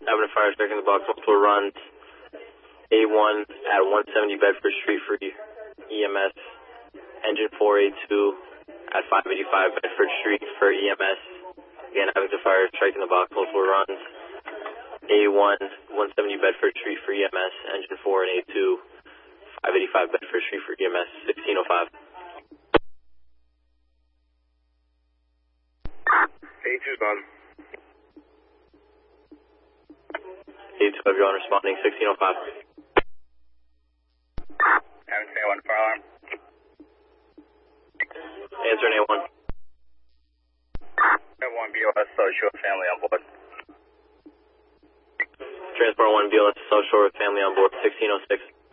Having a fire striking the box, multiple runs. A1 at 170 Bedford Street for EMS. Engine 4A2 at 585 Bedford Street for EMS. Again, having a fire striking the box, multiple runs. A1, 170 Bedford Street for EMS. Engine 4 and A2, 585 Bedford Street for EMS, 1605. A2's on. A2, everyone responding, 1605. Having A1 fire alarm. Answering A1. A1 BOS, South Shore family on board. Transport 1 BLS South Shore with family on board, 1606.